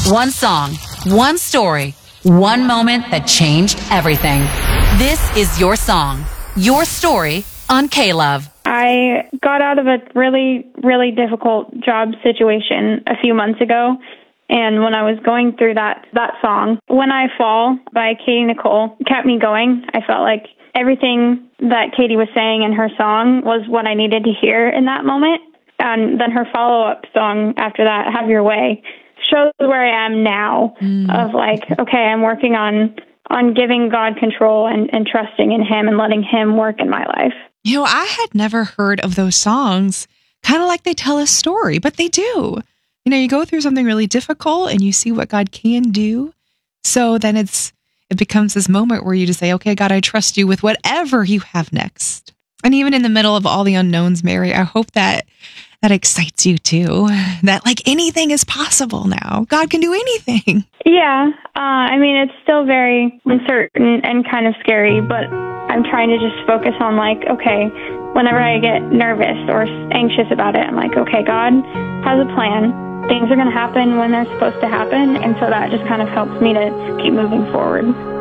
One song, one story, one moment that changed everything. This is your song, your story on K-Love. I got out of a really, really difficult job situation a few months ago. And when I was going through that song, When I Fall by Katie Nicole, kept me going. I felt like everything that Katie was saying in her song was what I needed to hear in that moment. And then her follow-up song after that, Have Your Way, shows where I am now of like, okay, I'm working on giving God control and trusting in Him and letting Him work in my life. You know, I had never heard of those songs, kind of like they tell a story, but they do. You know, you go through something really difficult and you see what God can do. So then it becomes this moment where you just say, okay, God, I trust you with whatever you have next. And even in the middle of all the unknowns, Mary, I hope that excites you too, that like anything is possible now. God can do anything. Yeah. I mean, it's still very uncertain and kind of scary, but I'm trying to just focus on like, okay, whenever I get nervous or anxious about it, I'm like, okay, God has a plan. Things are going to happen when they're supposed to happen. And so that just kind of helps me to keep moving forward.